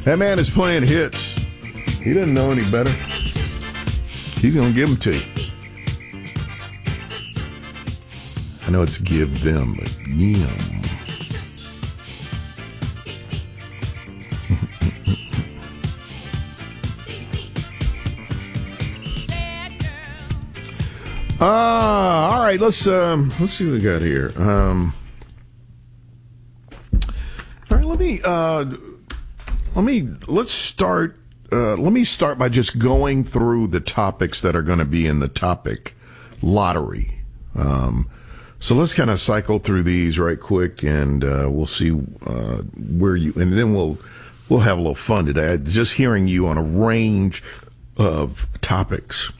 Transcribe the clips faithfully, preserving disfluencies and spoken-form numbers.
That man is playing hits. He doesn't know any better. He's going to give them to you. I know it's give them, but yeah. Uh, all right, let's um, let's see what we got here. Um, all right, let me uh, let me let's start. Uh, let me start by just going through the topics that are going to be in the topic lottery. Um, so let's kind of cycle through these right quick, and uh, we'll see uh, where you. And then we'll we'll have a little fun today. Just hearing you on a range of topics.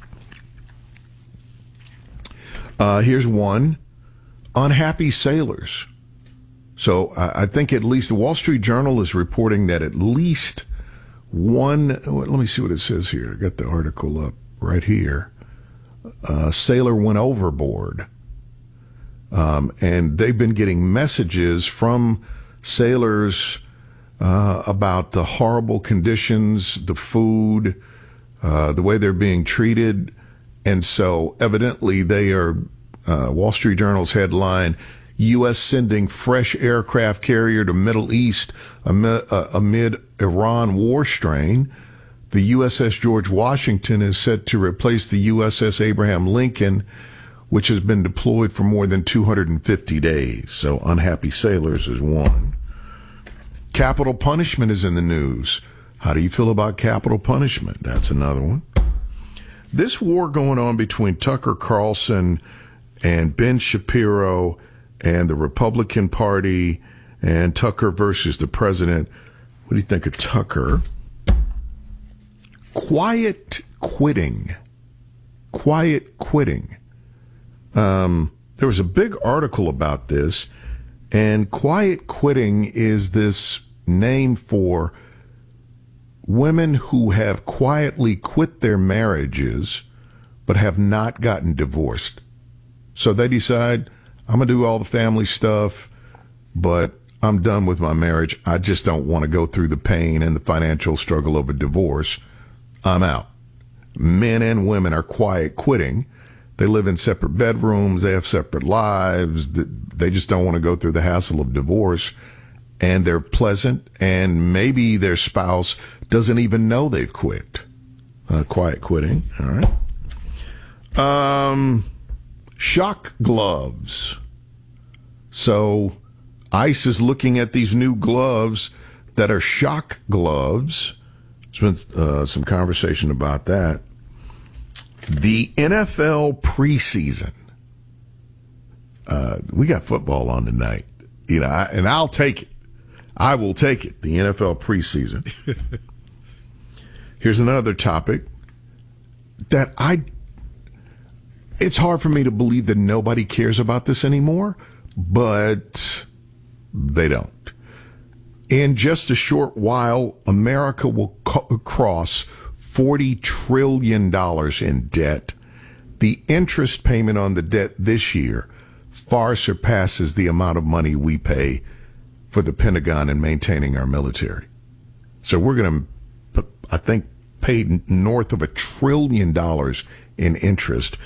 Uh, here's one. Unhappy sailors. So I, I think at least the Wall Street Journal is reporting that at least one, let me see what it says here. I got the article up right here. A sailor went overboard. Um, and they've been getting messages from sailors uh, about the horrible conditions, the food, uh, the way they're being treated. And so evidently they are, uh, Wall Street Journal's headline, U S sending fresh aircraft carrier to Middle East amid, uh, amid Iran war strain. The U S S George Washington is set to replace the U S S Abraham Lincoln, which has been deployed for more than two hundred fifty days. So unhappy sailors is one. Capital punishment is in the news. How do you feel about capital punishment? That's another one. This war going on between Tucker Carlson and Ben Shapiro and the Republican Party and Tucker versus the president. What do you think of Tucker? Quiet quitting. Quiet quitting. Um, there was a big article about this, and quiet quitting is this name for women who have quietly quit their marriages but have not gotten divorced. So they decide, I'm going to do all the family stuff, but I'm done with my marriage. I just don't want to go through the pain and the financial struggle of a divorce. I'm out. Men and women are quiet quitting. They live in separate bedrooms. They have separate lives. They just don't want to go through the hassle of divorce. And they're pleasant, and maybe their spouse doesn't even know they've quit. Uh, quiet quitting, all right. Um, shock gloves. So ICE is looking at these new gloves that are shock gloves. There's been uh, some conversation about that. The N F L preseason. Uh, we got football on tonight, you know, I, and I'll take it. I will take it, the N F L preseason. Here's another topic that I, it's hard for me to believe that nobody cares about this anymore, but they don't. In just a short while, America will co- cross forty trillion dollars in debt. The interest payment on the debt this year far surpasses the amount of money we pay for the Pentagon and maintaining our military. So we're going to, I think, pay north of a trillion dollars in interest